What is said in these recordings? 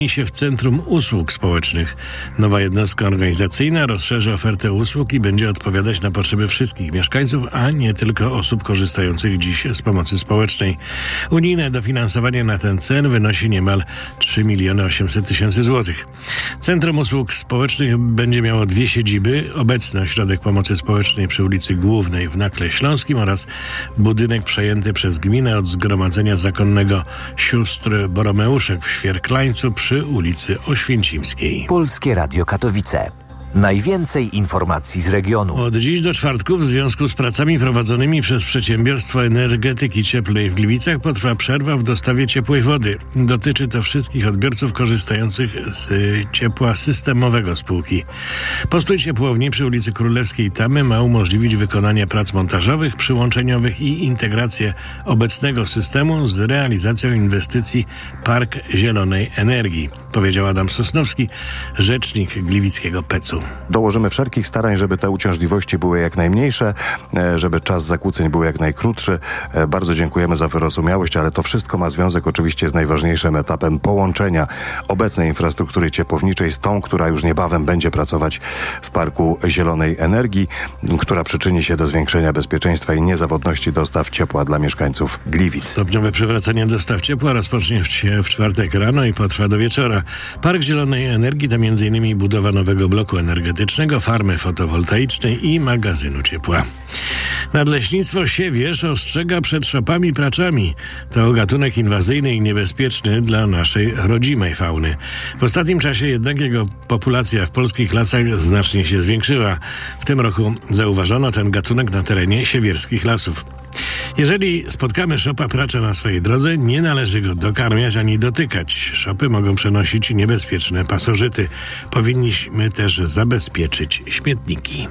się w Centrum Usług Społecznych. Nowa jednostka organizacyjna rozszerzy ofertę usług i będzie odpowiadać na potrzeby wszystkich mieszkańców, a nie tylko osób korzystających dziś z pomocy społecznej. Unijne dofinansowanie na ten cel wynosi niemal 3 800 000 złotych. Centrum Usług Społecznych będzie miało 2 siedziby, obecny ośrodek pomocy społecznej przy ulicy Głównej w Nakle Śląskim oraz budynek przejęty przez gminę od Zgromadzenia Zakonnego Sióstr Boromeuszek w Świerklańcu przy ulicy Oświęcimskiej. Polskie Radio Katowice. Najwięcej informacji z regionu. Od dziś do czwartku w związku z pracami prowadzonymi przez Przedsiębiorstwo Energetyki Cieplnej w Gliwicach potrwa przerwa w dostawie ciepłej wody. Dotyczy to wszystkich odbiorców korzystających z ciepła systemowego spółki. Postój ciepłowni przy ulicy Królewskiej Tamy ma umożliwić wykonanie prac montażowych, przyłączeniowych i integrację obecnego systemu z realizacją inwestycji Park Zielonej Energii, powiedział Adam Sosnowski, rzecznik gliwickiego PEC-u. Dołożymy wszelkich starań, żeby te uciążliwości były jak najmniejsze, żeby czas zakłóceń był jak najkrótszy. Bardzo dziękujemy za wyrozumiałość, ale to wszystko ma związek oczywiście z najważniejszym etapem połączenia obecnej infrastruktury ciepłowniczej z tą, która już niebawem będzie pracować w Parku Zielonej Energii, która przyczyni się do zwiększenia bezpieczeństwa i niezawodności dostaw ciepła dla mieszkańców Gliwic. Stopniowe przywracanie dostaw ciepła rozpocznie się w czwartek rano i potrwa do wieczora. Park Zielonej Energii to m.in. budowa nowego bloku energetycznego, farmy fotowoltaicznej i magazynu ciepła. Nadleśnictwo Siewierz ostrzega przed szopami praczami. To gatunek inwazyjny i niebezpieczny dla naszej rodzimej fauny. W ostatnim czasie jednak jego populacja w polskich lasach znacznie się zwiększyła. W tym roku zauważono ten gatunek na terenie siewierskich lasów. Jeżeli spotkamy szopa pracza na swojej drodze, nie należy go dokarmiać ani dotykać. Szopy mogą przenosić niebezpieczne pasożyty. Powinniśmy też zabezpieczyć śmietniki.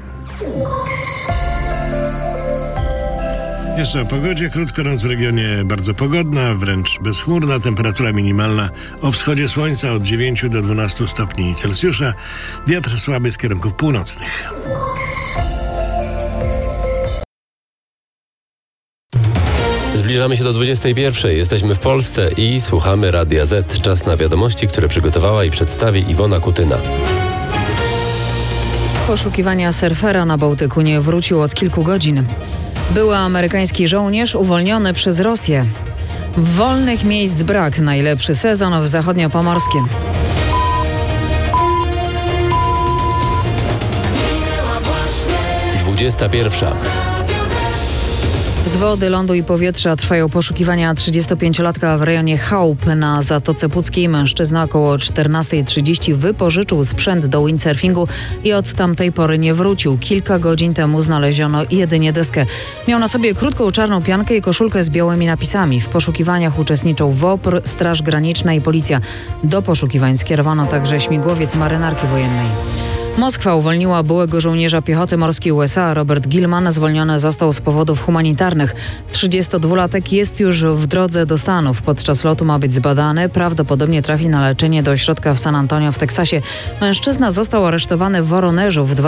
Jeszcze o pogodzie. Krótko noc w regionie bardzo pogodna, wręcz bezchmurna. Temperatura minimalna o wschodzie słońca od 9 do 12 stopni Celsjusza. Wiatr słaby z kierunków północnych. Zbliżamy się do 21. Jesteśmy w Polsce i słuchamy Radia Z. Czas na wiadomości, które przygotowała i przedstawi Iwona Kutyna. Poszukiwania surfera na Bałtyku nie wrócił od kilku godzin. Były amerykański żołnierz uwolniony przez Rosję. Wolnych miejsc brak. Najlepszy sezon w zachodniopomorskim. Dwudziesta pierwsza. Z wody, lądu i powietrza trwają poszukiwania 35-latka w rejonie Chałup na Zatoce Puckiej. Mężczyzna około 14:30 wypożyczył sprzęt do windsurfingu i od tamtej pory nie wrócił. Kilka godzin temu znaleziono jedynie deskę. Miał na sobie krótką czarną piankę i koszulkę z białymi napisami. W poszukiwaniach uczestniczą WOPR, Straż Graniczna i Policja. Do poszukiwań skierowano także śmigłowiec marynarki wojennej. Moskwa uwolniła byłego żołnierza piechoty morskiej USA. Robert Gilman zwolniony został z powodów humanitarnych. 32-latek jest już w drodze do Stanów. Podczas lotu ma być zbadany. Prawdopodobnie trafi na leczenie do ośrodka w San Antonio w Teksasie. Mężczyzna został aresztowany w Woronerzu w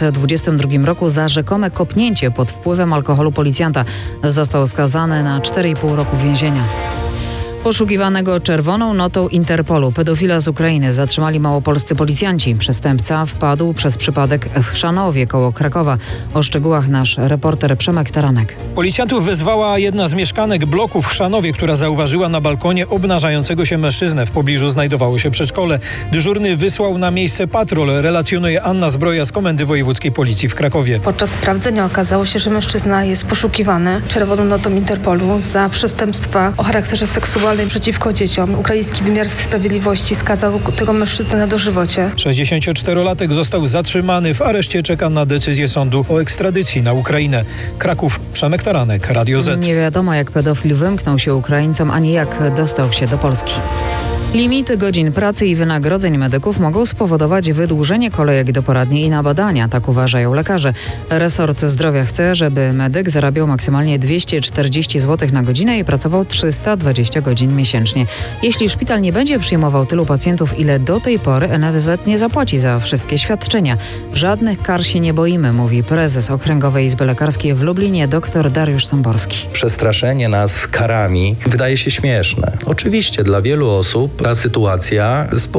2022 roku za rzekome kopnięcie pod wpływem alkoholu policjanta. Został skazany na 4,5 roku więzienia. Poszukiwanego czerwoną notą Interpolu pedofila z Ukrainy zatrzymali małopolscy policjanci. Przestępca wpadł przez przypadek w Chrzanowie koło Krakowa. O szczegółach nasz reporter Przemek Taranek. Policjantów wezwała jedna z mieszkanek bloku w Chrzanowie, która zauważyła na balkonie obnażającego się mężczyznę. W pobliżu znajdowało się przedszkole. Dyżurny wysłał na miejsce patrol, relacjonuje Anna Zbroja z Komendy Wojewódzkiej Policji w Krakowie. Podczas sprawdzenia okazało się, że mężczyzna jest poszukiwany czerwoną notą Interpolu za przestępstwa o charakterze seksualnym przeciwko dzieciom. Ukraiński wymiar sprawiedliwości skazał tego mężczyznę na dożywocie. 64-latek został zatrzymany. W areszcie czeka na decyzję sądu o ekstradycji na Ukrainę. Kraków, Przemek Taranek, Radio Z. Nie wiadomo, jak pedofil wymknął się Ukraińcom, ani jak dostał się do Polski. Limity godzin pracy i wynagrodzeń medyków mogą spowodować wydłużenie kolejek do poradni i na badania, tak uważają lekarze. Resort Zdrowia chce, żeby medyk zarabiał maksymalnie 240 zł na godzinę i pracował 320 godzin miesięcznie. Jeśli szpital nie będzie przyjmował tylu pacjentów, ile do tej pory, NFZ nie zapłaci za wszystkie świadczenia. Żadnych kar się nie boimy, mówi prezes Okręgowej Izby Lekarskiej w Lublinie dr Dariusz Samborski. Przestraszenie nas karami wydaje się śmieszne. Oczywiście dla wielu osób ta sytuacja